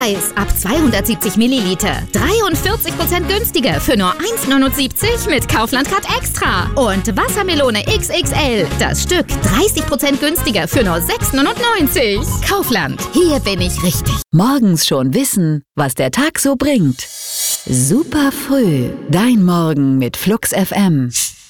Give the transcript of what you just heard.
Eis ab 270 Milliliter. 43% günstiger für nur 1,79 mit Kaufland Card Extra. Und Wassermelone XXL. Das Stück 30% günstiger für nur 6,99. Kaufland. Hier bin ich richtig. Morgens schon wissen, was der Tag so bringt. Super früh. Dein Morgen mit Flux FM.